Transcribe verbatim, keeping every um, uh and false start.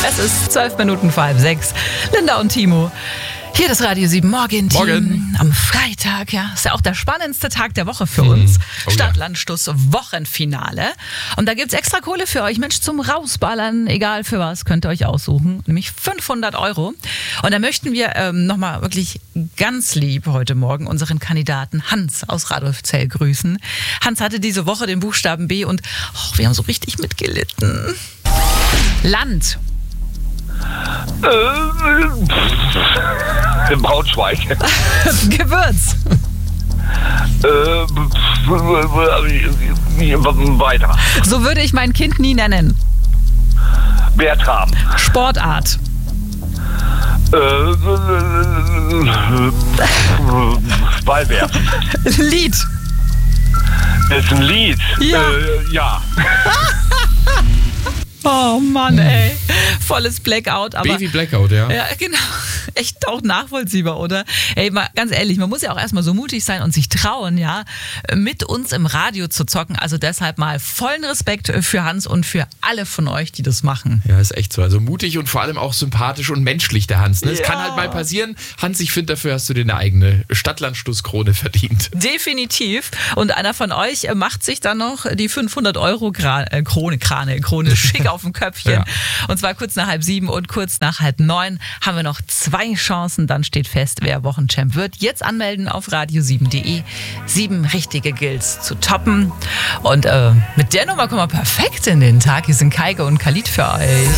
Es ist zwölf Minuten vor halb sechs. Linda und Timo. Hier das Radio sieben Morgen Team. Morgen. Am Freitag, ja, ist ja auch der spannendste Tag der Woche für Mhm. uns. Oh, Stadt, ja. Land, Stuss, Wochenfinale. Und da gibt's extra Kohle für euch, Mensch, zum Rausballern, egal für was, könnt ihr euch aussuchen. Nämlich fünfhundert Euro. Und da möchten wir ähm, nochmal wirklich ganz lieb heute Morgen unseren Kandidaten Hans aus Radolfzell grüßen. Hans hatte diese Woche den Buchstaben B und oh, wir haben so richtig mitgelitten. Land. Äh, in Braunschweig. Gewürz. äh, weiter. So würde ich mein Kind nie nennen. Bertram. Sportart. Äh, Ballwerfen. Lied. Ist ein Lied. Ja. Äh, ja. Oh Mann, ey. Volles Blackout. Aber Baby Blackout, ja. ja, genau. Echt auch nachvollziehbar, oder? Ey, mal ganz ehrlich, man muss ja auch erstmal so mutig sein und sich trauen, ja, mit uns im Radio zu zocken. Also deshalb mal vollen Respekt für Hans und für alle von euch, die das machen. Ja, ist echt so. Also mutig und vor allem auch sympathisch und menschlich, der Hans. Ne? Es Ja. kann halt mal passieren. Hans, ich finde, dafür hast du dir eine eigene Stadtlandstuss-Krone verdient. Definitiv. Und einer von euch macht sich dann noch die fünfhundert Euro Gra- äh, Krone, Krane, Krone schick auf dem Köpfchen. Ja. Und zwar kurz nach halb sieben und kurz nach halb neun haben wir noch zwei Chancen. Dann steht fest, wer Wochenchamp wird. Jetzt anmelden auf radio sieben punkt de. Sieben richtige Gills zu toppen. Und äh, mit der Nummer kommen wir perfekt in den Tag. Hier sind Kaike und Khalid für euch.